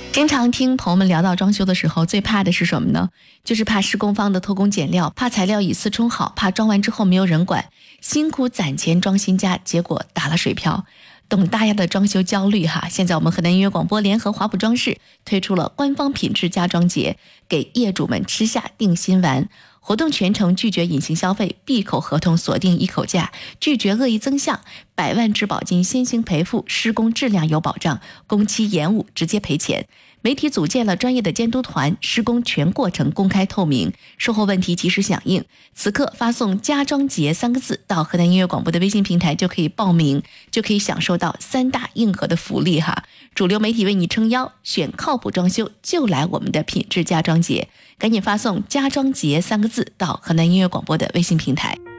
经常听朋友们聊到装修的时候，最怕的是什么呢？就是怕施工方的偷工减料，怕材料以次充好，怕装完之后没有人管，辛苦攒钱装新家，结果打了水漂。懂大家的装修焦虑哈！现在我们河南音乐广播联合华普装饰推出了官方品质家装节，给业主们吃下定心丸。活动全程拒绝隐形消费，闭口合同锁定一口价，拒绝恶意增项，100万质保金先行赔付，施工质量有保障，工期延误直接赔钱。媒体组建了专业的监督团，施工全过程公开透明，售后问题及时响应。此刻发送家装节3个字到河南音乐广播的微信平台就可以报名，就可以享受到3大硬核的福利哈！主流媒体为你撑腰，选靠谱装修就来我们的品质家装节，赶紧发送家装节3个字到河南音乐广播的微信平台。